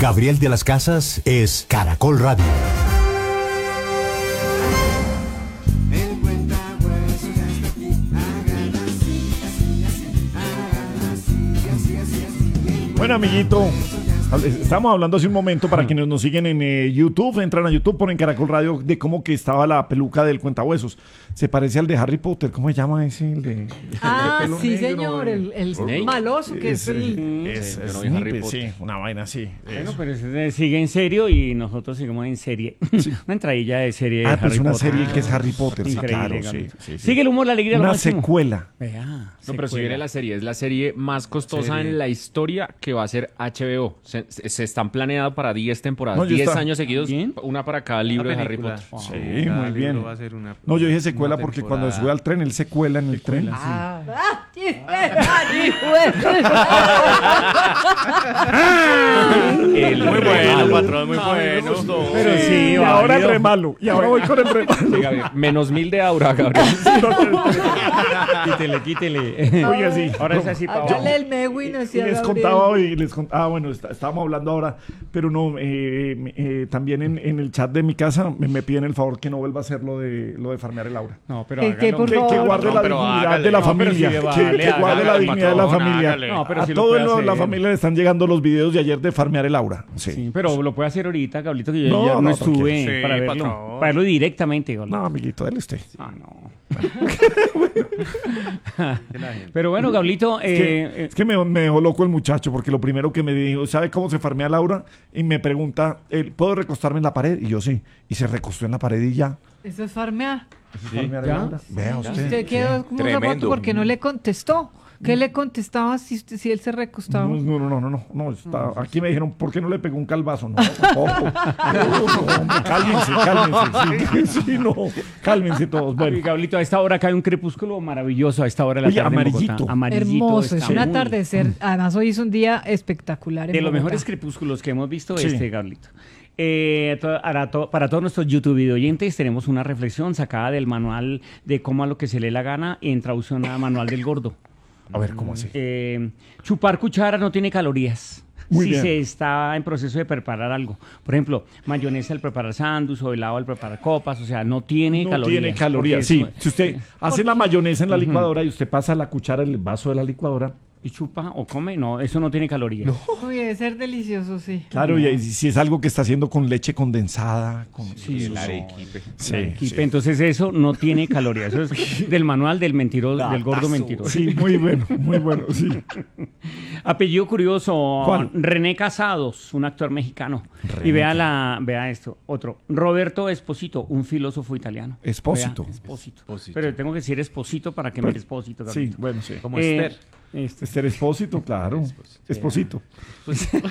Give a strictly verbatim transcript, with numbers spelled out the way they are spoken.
Gabriel de las Casas es Caracol Radio. Bueno, amiguito, estamos hablando hace un momento para quienes nos siguen en eh, YouTube, entran a YouTube, ponen Caracol Radio, de cómo que estaba la peluca del cuentahuesos. Se parece al de Harry Potter, ¿cómo se llama ese? El de, ah, el de sí, negro, señor, el, el Snake. maloso que es, es, el... es, Sí, es pero de Harry Snape, Potter. sí, una vaina así. Bueno, eso. pero ese sigue en serio y nosotros seguimos en serie. Sí. Una entradilla de serie de Ah, Harry pues una Potter. serie que es Harry Potter, sí, Increíble, claro, sí, Gabito. sí, sí. Sigue el humor, la alegría, lo Una máximo. secuela. Vea, No, pero si secuela. viene la serie, es la serie más costosa Serie. en la historia que va a ser H B O. Se, se- se están planeando para diez temporadas, No, ya diez está. años seguidos, ¿Bien? una para cada libro de Harry Potter. Sí, Cada muy libro bien. va a ser una- No, yo dije secuela una porque cuando temporada. sube al tren, él se cuela en el tren. Ah, El Muy bueno, remalo. patrón, muy bueno. Pero sí, Y ahora el válido. re malo. Y ahora voy con el re malo. Sí, Gabriel, menos mil de aura, Gabriel. Quítele, quítele. Oiga, sí. Ahora es así para hágale abajo. el Mewin Y hacia les Gabriel. contaba hoy, les contaba, ah, bueno, está- estábamos hablando ahora, pero no, eh, eh, también en, en el chat de mi casa me, me piden el favor que no vuelva a hacer lo de, lo de farmear el aura. No, pero ¿Qué- qué, hágalo. por Que, que favor? guarde No, la pero dignidad hágale. de la No, pero familia, sí, que, vale, que guarde hágale, la dignidad de la patrón, familia. hágale. No, pero A sí lo todo puede el mundo de la hacer. familia le están llegando los videos de ayer de farmear el aura. Sí. Sí, pero lo puede hacer ahorita, Gablito, que yo No, ya no, no, estuve tranquilo. Sí, para verlo. patrón. Para verlo directamente, Gablito. No, amiguito, dale usted. Ah, no. Pero bueno, Gablito, Es que, eh, eh, es que me, me dejó loco el muchacho porque lo primero que me dijo, ¿sabe cómo se farmea Laura? Y me pregunta, eh, ¿puedo recostarme en la pared? Y yo sí. Y se recostó en la pared y ya. Eso es farmear. Farmear el ¿Ya? Laura. Vea usted. Usted quedó como un zapato porque no le contestó. ¿Qué le contestaba si, usted- si él se recostaba? No, no, no, no, no, no, está- aquí me dijeron, ¿por qué no le pegó un calvazo? No, tampoco. No, hombre, cálmense, cálmense, sí, sí, no, cálmense todos. y Bueno, Gablito, a esta hora cae un crepúsculo maravilloso, a esta hora de la Oye, tarde en amarillito. Bogotá. Amarillito. Hermoso, es está un muy- atardecer. Además, hoy es un día espectacular. en De los Bogotá. mejores crepúsculos que hemos visto, Sí. este, Gablito. Eh, to- para, to- para todos nuestros YouTube video oyentes tenemos una reflexión sacada del manual de cómo a lo que se lee la gana en traducción a manual del gordo. a ver, ¿cómo así? Eh, chupar cuchara no tiene calorías. Muy si bien. se está en proceso de preparar algo. Por ejemplo, mayonesa al preparar sándwich o helado al preparar copas, o sea, no tiene No calorías. tiene calorías, porque sí. eso- Si usted hace la mayonesa en la licuadora y usted pasa la cuchara en el vaso de la licuadora, ¿Y chupa o come? No, eso no tiene calorías. Uy, debe ser delicioso, sí. claro, y si es algo que está haciendo con leche condensada, con... Sí, El no. arequipe. Sí, Arequipe. sí. Entonces eso no tiene calorías. Eso es del manual del mentiroso, del gordo mentiroso. Sí, muy bueno, muy bueno, sí. Apellido curioso, ¿Cuál? René Casados, un actor mexicano. René. Y vea la, vea esto, otro. Roberto Esposito, un filósofo italiano. Espósito. Vea, Espósito. Espósito. Pero tengo que decir Esposito para que me dé Espósito. Sí, Gabrielito. bueno, sí. Como Eh, Esther. este. Esther Espósito, claro. Esposito.